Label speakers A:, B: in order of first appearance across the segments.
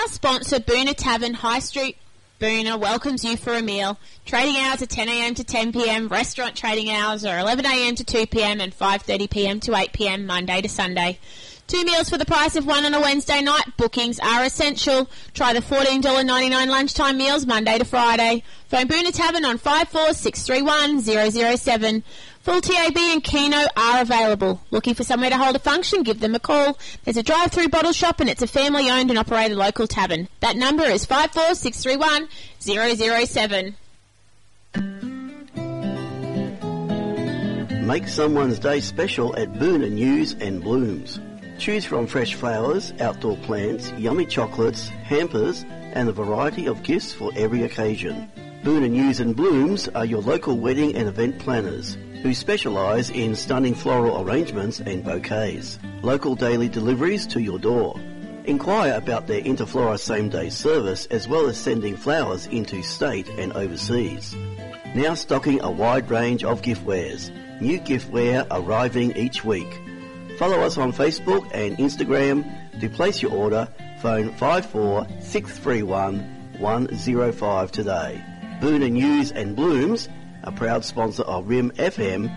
A: Our sponsor, Boona Tavern, High Street Boona, welcomes you for a meal. Trading hours are 10 a.m. to 10 p.m. Restaurant trading hours are 11 a.m. to 2 p.m. and 5:30 p.m. to 8 p.m. Monday to Sunday. 2 meals for the price of one on a Wednesday night. Bookings are essential. Try the $14.99 lunchtime meals Monday to Friday. Phone Boona Tavern on 54631 007. Full TAB and Keno are available. Looking for somewhere to hold a function? Give them a call. There's a drive-through bottle shop and it's a family-owned and operated local tavern. That number is 54631 007.
B: Make someone's day special at Boona News and Blooms. Choose from fresh flowers, outdoor plants, yummy chocolates, hampers, and a variety of gifts for every occasion. Boona News and Blooms are your local wedding and event planners who specialise in stunning floral arrangements and bouquets. Local daily deliveries to your door. Inquire about their Interflora same-day service as well as sending flowers into state and overseas. Now stocking a wide range of giftwares. New giftware arriving each week. Follow us on Facebook and Instagram. To place your order, phone 54631 105 today. Boona News and Blooms, a proud sponsor of RIM FM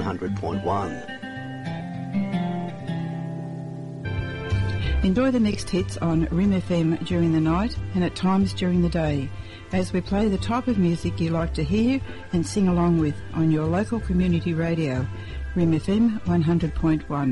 B: 100.1.
C: Enjoy the mixed hits on RIM FM during the night and at times during the day, as we play the type of music you like to hear and sing along with on your local community radio, RIM FM 100.1.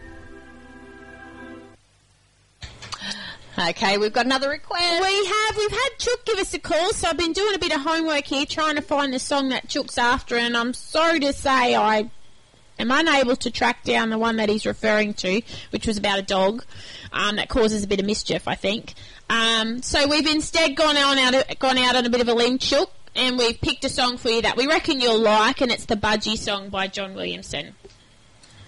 A: Okay, we've got another request. We've had Chook give us a call, so I've been doing a bit of homework here trying to find the song that Chook's after, and I'm sorry to say I am unable to track down the one that he's referring to, which was about a dog that causes a bit of mischief, I think. So we've instead gone out on a bit of a limb, Chook, and we've picked a song for you that we reckon you'll like, and it's the Budgie song by John Williamson.